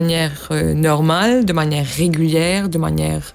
manière normale, de manière régulière, de manière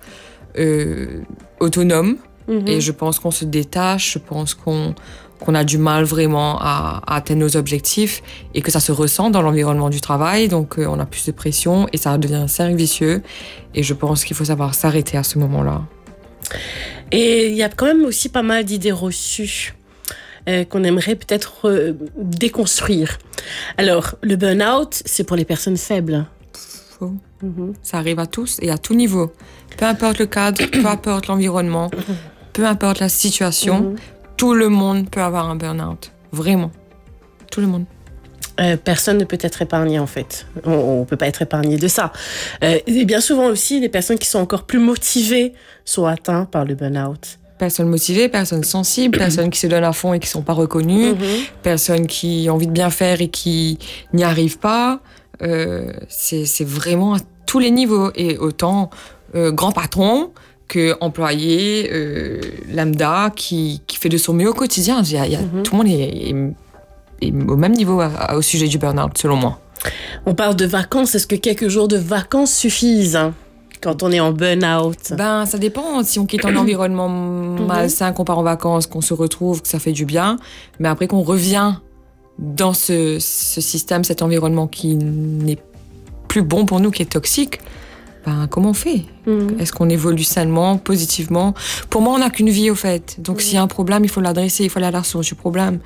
autonome. Et je pense qu'on se détache, je pense qu'on a du mal vraiment à atteindre nos objectifs et que ça se ressent dans l'environnement du travail. Donc, on a plus de pression et ça devient un cercle vicieux. Et je pense qu'il faut savoir s'arrêter à ce moment-là. Et il y a quand même aussi pas mal d'idées reçues qu'on aimerait peut-être déconstruire. Alors, le burn-out, c'est pour les personnes faibles. Faux. Ça arrive à tous et à tout niveau. Peu importe le cadre, peu importe l'environnement, peu importe la situation, tout le monde peut avoir un burn-out. Vraiment. Tout le monde. Personne ne peut être épargné, en fait. On ne peut pas être épargné de ça. Et bien souvent aussi, les personnes qui sont encore plus motivées sont atteintes par le burn-out. Personnes motivées, personnes sensibles, personnes qui se donnent à fond et qui ne sont pas reconnues, personnes qui ont envie de bien faire et qui n'y arrivent pas. C'est vraiment à tous les niveaux. Et autant grand patron que employé lambda qui fait de son mieux au quotidien. Tout le monde est au même niveau au sujet du burn-out, selon moi. On parle de vacances. Est-ce que quelques jours de vacances suffisent quand on est en burn-out? Ça dépend. Si on quitte un environnement malsain, qu'on part en vacances, qu'on se retrouve, que ça fait du bien. Mais après qu'on revient dans ce système, cet environnement qui n'est plus bon pour nous, qui est toxique, comment on fait? Est-ce qu'on évolue sainement, positivement? Pour moi, on n'a qu'une vie, au fait. Donc, s'il y a un problème, il faut l'adresser, il faut aller à la source du problème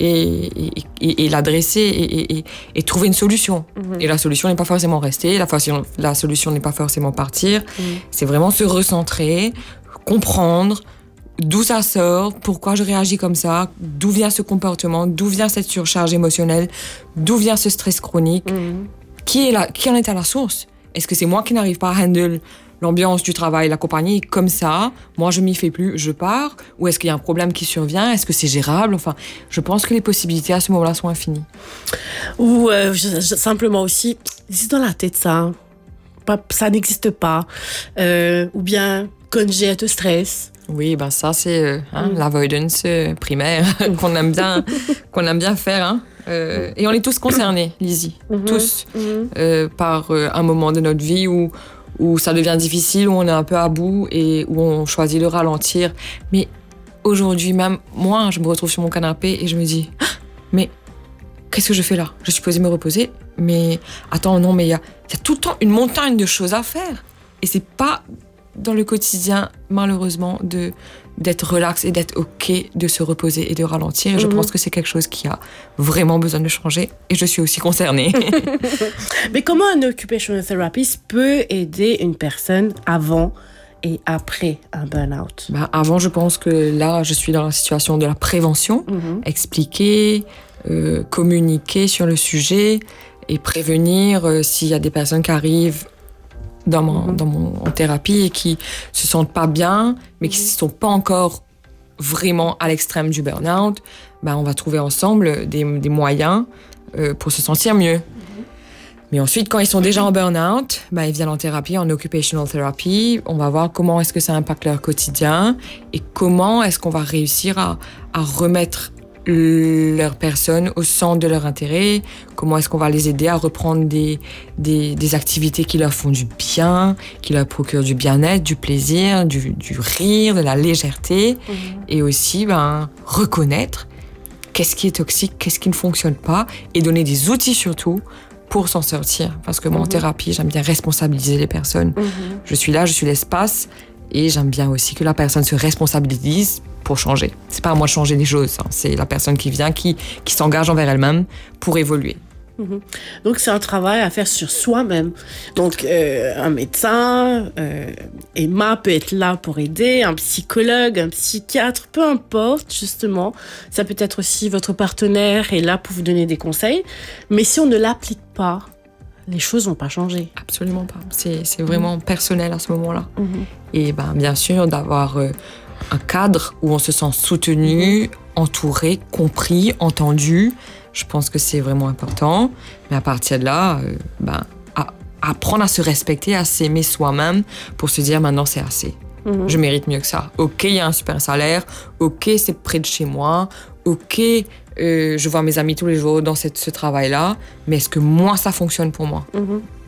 et l'adresser et trouver une solution. Et la solution n'est pas forcément rester, la solution n'est pas forcément partir. C'est vraiment se recentrer, comprendre d'où ça sort, pourquoi je réagis comme ça, d'où vient ce comportement, d'où vient cette surcharge émotionnelle, d'où vient ce stress chronique, qui en est à la source. Est-ce que c'est moi qui n'arrive pas à handle l'ambiance du travail, la compagnie comme ça, moi je m'y fais plus, je pars? Ou est-ce qu'il y a un problème qui survient? Est-ce que c'est gérable? Enfin, je pense que les possibilités à ce moment-là sont infinies. Ou simplement aussi, c'est dans la tête ça, ça n'existe pas. Ou bien congé de stress. Oui, ça c'est l'avoidance primaire qu'on aime bien faire. Et on est tous concernés, Lizzie, tous, par un moment de notre vie où ça devient difficile, où on est un peu à bout et où on choisit de ralentir. Mais aujourd'hui même, moi, je me retrouve sur mon canapé et je me dis « Mais qu'est-ce que je fais là? Je suis supposée me reposer, mais attends, non, mais il y a tout le temps une montagne de choses à faire. » Et c'est pas dans le quotidien, malheureusement, d'être relax et d'être OK, de se reposer et de ralentir. Et je pense que c'est quelque chose qui a vraiment besoin de changer. Et je suis aussi concernée. Mais comment un occupational therapist peut aider une personne avant et après un burn-out? Avant, je pense que là, je suis dans la situation de la prévention. Expliquer, communiquer sur le sujet et prévenir s'il y a des personnes qui arrivent en thérapie et qui se sentent pas bien, mais qui ne sont pas encore vraiment à l'extrême du burn-out, on va trouver ensemble des moyens pour se sentir mieux. Mais ensuite, quand ils sont déjà en burn-out, ils viennent en thérapie, en occupational therapy. On va voir comment est-ce que ça impacte leur quotidien et comment est-ce qu'on va réussir à remettre leur personne au centre de leur intérêt, comment est-ce qu'on va les aider à reprendre des activités qui leur font du bien, qui leur procurent du bien-être, du plaisir, du rire, de la légèreté, et aussi reconnaître qu'est-ce qui est toxique, qu'est-ce qui ne fonctionne pas, et donner des outils surtout pour s'en sortir. Parce que moi, en thérapie, j'aime bien responsabiliser les personnes. Je suis là, je suis l'espace, et j'aime bien aussi que la personne se responsabilise pour changer. C'est pas à moi de changer les choses, c'est la personne qui vient, qui s'engage envers elle-même pour évoluer. Donc c'est un travail à faire sur soi-même. Donc un médecin, Emma peut être là pour aider, un psychologue, un psychiatre, peu importe justement. Ça peut être aussi votre partenaire est là pour vous donner des conseils. Mais si on ne l'applique pas, les choses vont pas changer. Absolument pas. C'est vraiment personnel à ce moment-là. Et bien sûr d'avoir un cadre où on se sent soutenu, entouré, compris, entendu. Je pense que c'est vraiment important. Mais à partir de là, apprendre à se respecter, à s'aimer soi-même pour se dire maintenant c'est assez. Je mérite mieux que ça. OK, il y a un super salaire. OK, c'est près de chez moi. OK, je vois mes amis tous les jours dans ce travail-là. Mais est-ce que moi, ça fonctionne pour moi?